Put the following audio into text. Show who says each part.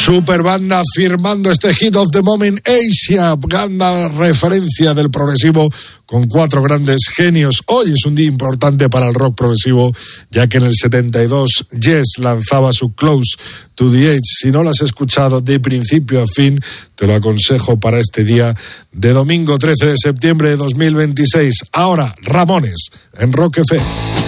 Speaker 1: Super banda firmando este Hit of the Moment, Asia, banda referencia del progresivo con 4 grandes genios. Hoy es un día importante para el rock progresivo, ya que en el 72 Yes lanzaba su Close to the Edge. Si no lo has escuchado de principio a fin, te lo aconsejo para este día de domingo 13 de septiembre de 2026. Ahora, Ramones, en Rock FM.